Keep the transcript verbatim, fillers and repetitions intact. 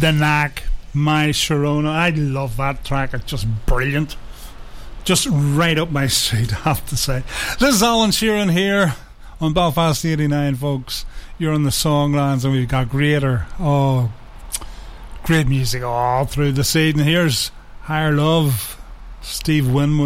The Knack, My Sharona. I love that track. It's just brilliant. Just right up my street, I have to say. This is Alan Sheeran here on Belfast eighty-nine, folks. You're on the Songlands, and we've got greater, oh, great music all through the season. Here's Higher Love, Steve Winwood.